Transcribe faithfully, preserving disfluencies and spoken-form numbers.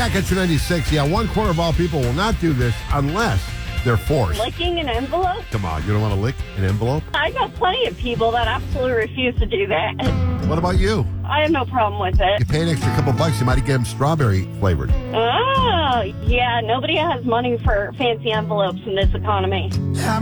Jack at two ninety-six. Yeah, one quarter of all people will not do this unless they're forced. Licking an envelope? Come on, you don't want to lick an envelope? I know plenty of people that absolutely refuse to do that. What about you? I have no problem with You it. pay an extra couple bucks, you might get them strawberry flavored. Oh, yeah. Nobody has money for fancy envelopes in this economy.